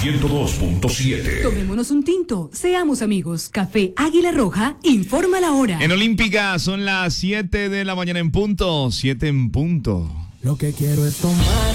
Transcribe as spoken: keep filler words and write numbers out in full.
ciento dos punto siete. Tomémonos un tinto, seamos amigos. Café Águila Roja, informa la hora. En Olímpica son las siete de la mañana en punto, siete en punto. Lo que quiero es tomar